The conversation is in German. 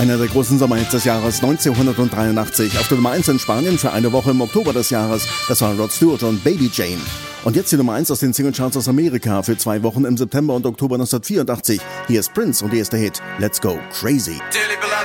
Einer der großen Sommerhits des Jahres 1983. Auf der Nummer 1 in Spanien für eine Woche im Oktober des Jahres. Das war Rod Stewart und Baby Jane. Und jetzt die Nummer 1 aus den Singlecharts aus Amerika für 2 Wochen im September und Oktober 1984. Hier ist Prince und der erste Hit. Let's Go Crazy.